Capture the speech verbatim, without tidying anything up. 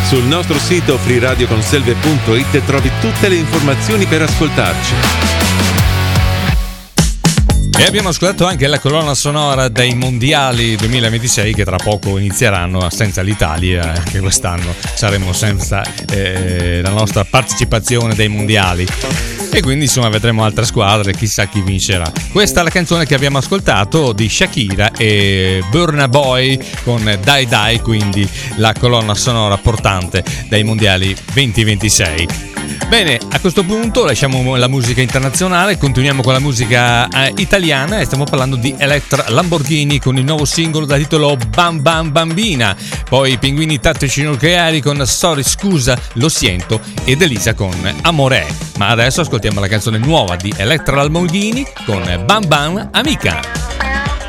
Sul nostro sito free radio conselve punto it trovi tutte le informazioni per ascoltarci. E abbiamo ascoltato anche la colonna sonora dei mondiali duemilaventisei che tra poco inizieranno senza l'Italia. Anche quest'anno saremo senza eh, la nostra partecipazione dei mondiali. E quindi insomma vedremo altre squadre, chissà chi vincerà. Questa è la canzone che abbiamo ascoltato di Shakira e Burna Boy con Dai Dai, quindi la colonna sonora portante dei mondiali duemilaventisei. Bene, a questo punto lasciamo la musica internazionale, continuiamo con la musica eh, italiana e stiamo parlando di Elettra Lamborghini con il nuovo singolo dal titolo Bam Bam Bambina, poi i Pinguini Tattici Nucleari con Sorry Scusa Lo Siento ed Elisa con Amore. Ma adesso ascoltiamo la canzone nuova di Elettra Lamborghini con Bam Bam Amica.